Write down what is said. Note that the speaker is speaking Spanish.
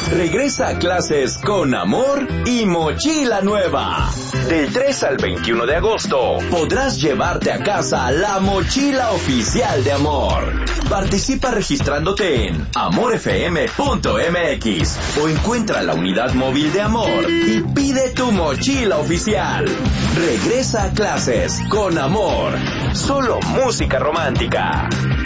Regresa a clases con amor y mochila nueva. Del 3 al 21 de agosto podrás llevarte a casa la mochila oficial de Amor. Participa registrándote en amorfm.mx o encuentra la unidad móvil de Amor y pide tu mochila oficial. Regresa a clases con Amor. Solo música romántica.